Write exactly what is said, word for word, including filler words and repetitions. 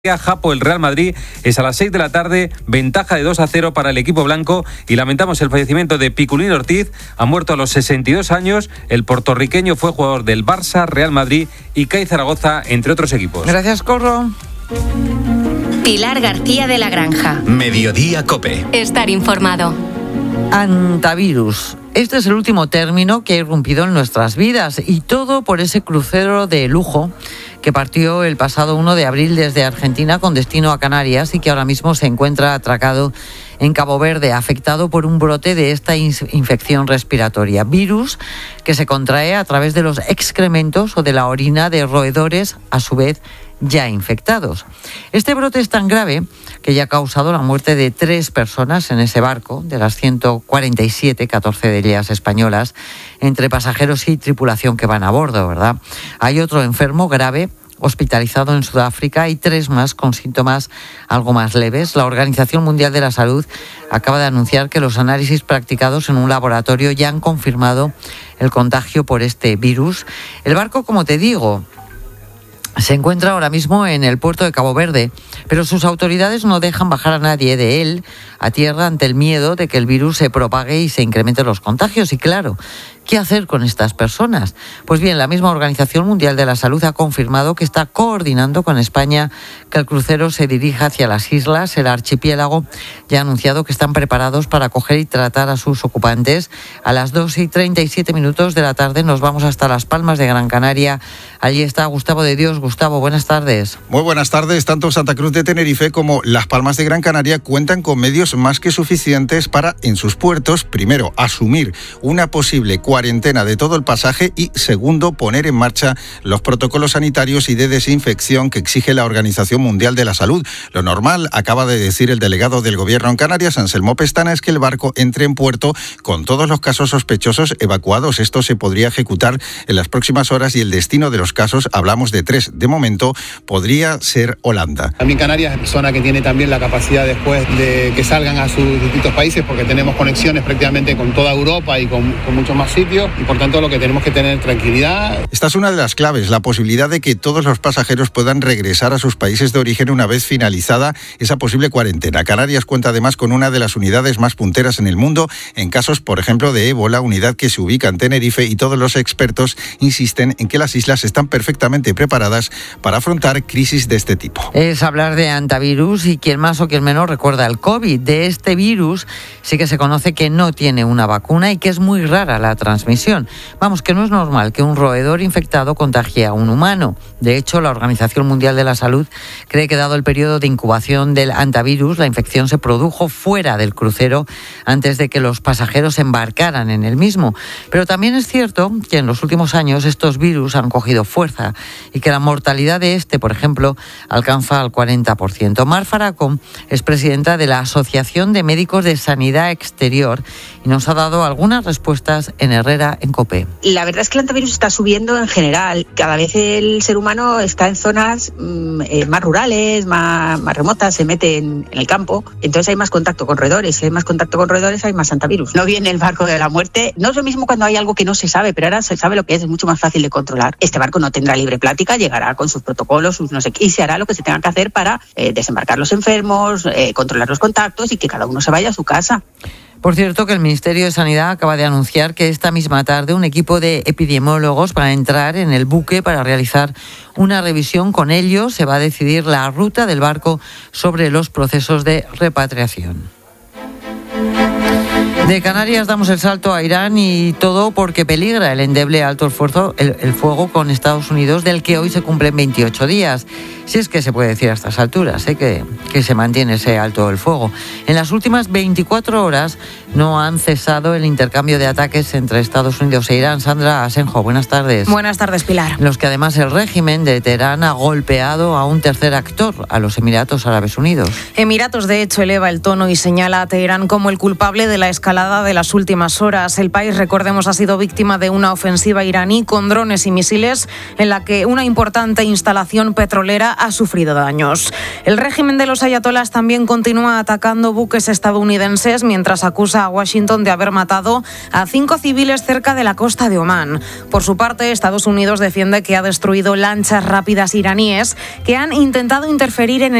Japo, el Real Madrid, es a las seis de la tarde, ventaja de dos a cero para el equipo blanco, y lamentamos el fallecimiento de Piculín Ortiz. Ha muerto a los sesenta y dos años. El puertorriqueño fue jugador del Barça, Real Madrid y C A I Zaragoza, entre otros equipos. Gracias, Corro. Pilar García de la Granja. Mediodía COPE. Estar informado. Antivirus. Este es el último término que ha irrumpido en nuestras vidas, y todo por ese crucero de lujo que partió el pasado primero de abril desde Argentina con destino a Canarias y que ahora mismo se encuentra atracado en Cabo Verde, afectado por un brote de esta infección respiratoria. Virus que se contrae a través de los excrementos o de la orina de roedores, a su vez ya infectados. Este brote es tan grave que ya ha causado la muerte de tres personas en ese barco, de las ciento cuarenta y siete, catorce de ellas españolas, entre pasajeros y tripulación que van a bordo, ¿verdad? Hay otro enfermo grave hospitalizado en Sudáfrica y tres más con síntomas algo más leves. La Organización Mundial de la Salud acaba de anunciar que los análisis practicados en un laboratorio ya han confirmado el contagio por este virus. El barco, como te digo, se encuentra ahora mismo en el puerto de Cabo Verde, pero sus autoridades no dejan bajar a nadie de él a tierra ante el miedo de que el virus se propague y se incrementen los contagios. Y claro, ¿qué hacer con estas personas? Pues bien, la misma Organización Mundial de la Salud ha confirmado que está coordinando con España que el crucero se dirija hacia las islas. El archipiélago ya ha anunciado que están preparados para acoger y tratar a sus ocupantes. A las dos y treinta y siete minutos de la tarde nos vamos hasta Las Palmas de Gran Canaria. Allí está Gustavo de Dios. Gustavo, buenas tardes. Muy buenas tardes. Tanto Santa Cruz de Tenerife como Las Palmas de Gran Canaria cuentan con medios más que suficientes para, en sus puertos, primero, asumir una posible cuarentena de todo el pasaje y, segundo, poner en marcha los protocolos sanitarios y de desinfección que exige la Organización Mundial de la Salud. Lo normal, acaba de decir el delegado del Gobierno en Canarias, Anselmo Pestana, es que el barco entre en puerto con todos los casos sospechosos evacuados. Esto se podría ejecutar en las próximas horas y el destino de los casos, hablamos de tres de momento, podría ser Holanda. También Canarias es zona que tiene también la capacidad después de que salgan a sus distintos países, porque tenemos conexiones prácticamente con toda Europa y con, con muchos más sitios, y por tanto lo que tenemos que tener tranquilidad. Esta es una de las claves, la posibilidad de que todos los pasajeros puedan regresar a sus países de origen una vez finalizada esa posible cuarentena. Canarias cuenta además con una de las unidades más punteras en el mundo en casos, por ejemplo, de ébola, unidad que se ubica en Tenerife, y todos los expertos insisten en que las islas están perfectamente preparadas para afrontar crisis de este tipo. Es hablar de antivirus, y quien más o quien menos recuerda el COVID. De este virus sí que se conoce que no tiene una vacuna y que es muy rara la transmisión. Vamos, que no es normal que un roedor infectado contagie a un humano. De hecho, la Organización Mundial de la Salud cree que, dado el periodo de incubación del antivirus, la infección se produjo fuera del crucero antes de que los pasajeros embarcaran en el mismo. Pero también es cierto que en los últimos años estos virus han cogido fuerza y que la mortalidad de este, por ejemplo, alcanza al cuarenta por ciento. Mar Faraco es presidenta de la Asociación de Médicos de Sanidad Exterior y nos ha dado algunas respuestas en Herrera en COPE. La verdad es que el antivirus está subiendo en general. Cada vez el ser humano está en zonas mmm, eh, más rurales, más, más remotas, se mete en, en el campo. Entonces hay más contacto con roedores. Si hay más contacto con roedores, hay más antivirus. No viene el barco de la muerte. No es lo mismo cuando hay algo que no se sabe, pero ahora se sabe lo que es. Es mucho más fácil de controlar. Este barco no tendrá libre plática, llegará con sus protocolos, sus no sé qué, y se hará lo que se tenga que hacer para eh, desembarcar los enfermos, eh, controlar los contactos y que cada uno se vaya a su casa. Por cierto, que el Ministerio de Sanidad acaba de anunciar que esta misma tarde un equipo de epidemiólogos va a entrar en el buque para realizar una revisión. Con ello se va a decidir la ruta del barco sobre los procesos de repatriación. De Canarias damos el salto a Irán, y todo porque peligra el endeble alto esfuerzo, el, el fuego con Estados Unidos, del que hoy se cumplen veintiocho días. Si es que se puede decir a estas alturas, ¿eh? que, que se mantiene ese alto el fuego. En las últimas veinticuatro horas no han cesado el intercambio de ataques entre Estados Unidos e Irán. Sandra Asenjo, buenas tardes. Buenas tardes, Pilar. En los que además el régimen de Teherán ha golpeado a un tercer actor, a los Emiratos Árabes Unidos. Emiratos, de hecho, eleva el tono y señala a Teherán como el culpable de la escalada de las últimas horas. El país, recordemos, ha sido víctima de una ofensiva iraní con drones y misiles en la que una importante instalación petrolera ha sufrido daños. El régimen de los ayatolás también continúa atacando buques estadounidenses mientras acusa a Washington de haber matado a cinco civiles cerca de la costa de Omán. Por su parte, Estados Unidos defiende que ha destruido lanchas rápidas iraníes que han intentado interferir en el